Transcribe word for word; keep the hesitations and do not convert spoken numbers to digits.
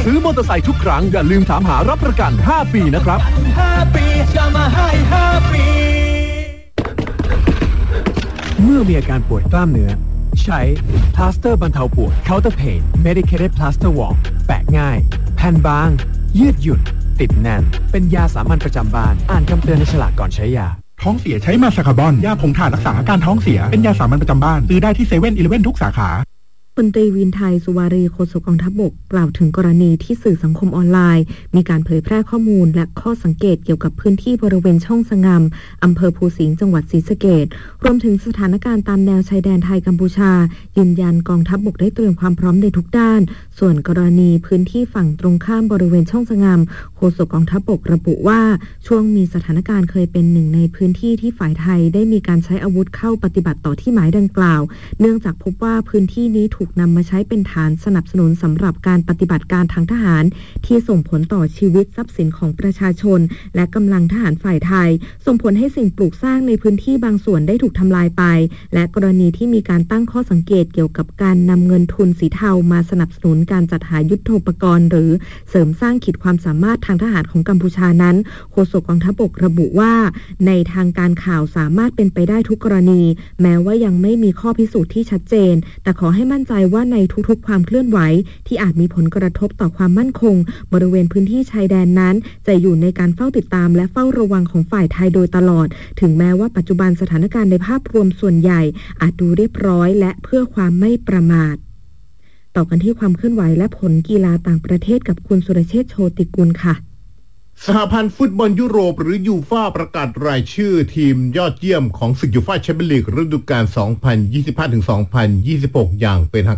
ซื้อมอเตอร์ไซค์ทุกครั้งอย่าลืมถามหารับประกันห้าปีนะครับห้าปีจะมาให้ห้าปีเมื่อมีอาการปวดกล้ามเนื้อใช้พลาสเตอร์บรรเทาปวด Counter Pain Medicated Plaster Wall แปะง่ายแผ่นบางยืดหยุ่นติดแน่นเป็นยาสามัญประจำบ้านอ่านคำเตือนในฉลากก่อนใช้ยาท้องเสียใช้มาซาคาบอนยาผงถ่านรักษาอาการท้องเสียเป็นยาสามัญประจำบ้านซื้อได้ที่เซเว่นอีเลฟเว่นทุกสาขาพลตรีวินไทยสุวารีโฆษกกองทัพบกกล่าวถึงกรณีที่สื่อสังคมออนไลน์มีการเผยแพร่ข้อมูลและข้อสังเกตเกี่ยวกับพื้นที่บริเวณช่องสงามอำเภอภูสิงห์จังหวัดศรีสะเกษรวมถึงสถานการณ์ตามแนวชายแดนไทยกัมพูชายืนยันกองทัพบกได้เตรียมความพร้อมในทุกด้านส่วนกรณีพื้นที่ฝั่งตรงข้ามบริเวณช่องสงามโฆษกกองทัพบกระบุว่าช่วงมีสถานการณ์เคยเป็นหนึ่งในพื้นที่ที่ฝ่ายไทยได้มีการใช้อาวุธเข้าปฏิบัติต่อที่หมายดังกล่าวเนื่องจากพบว่าพื้นที่นี้ถูกนำมาใช้เป็นฐานสนับสนุนสำหรับการปฏิบัติการทางทหารที่ส่งผลต่อชีวิตทรัพย์สินของประชาชนและกำลังทหารฝ่ายไทยส่งผลให้สิ่งปลูกสร้างในพื้นที่บางส่วนได้ถูกทำลายไปและกรณีที่มีการตั้งข้อสังเกตเกี่ยวกับการนำเงินทุนสีเทามาสนับสนุนการจัดหายุทโธปกรณ์หรือเสริมสร้างขีดความสามารถทางทหารของกัมพูชานั้นโฆษกกองทัพบกระบุว่าในทางการข่าวสามารถเป็นไปได้ทุกกรณีแม้ว่ายังไม่มีข้อพิสูจน์ที่ชัดเจนแต่ขอให้มั่นใจว่าในทุกๆความเคลื่อนไหวที่อาจมีผลกระทบต่อความมั่นคงบริเวณพื้นที่ชายแดนนั้นจะอยู่ในการเฝ้าติดตามและเฝ้าระวังของฝ่ายไทยโดยตลอดถึงแม้ว่าปัจจุบันสถานการณ์ในภาพรวมส่วนใหญ่อาจดูเรียบร้อยและเพื่อความไม่ประมาทต่อกันที่ความเคลื่อนไหวและผลกีฬาต่างประเทศกับคุณสุรเชษฐ์โชติกุลค่ะสหพันธ์ฟุตบอลยุโรปหรือยูฟ่าประกาศรายชื่อทีมยอดเยี่ยมของศึกยูฟ่าแชมเปี้ยนลีกฤดูกาล สองพันยี่สิบห้าถึงสองพันยี่สิบหก อย่างเป็น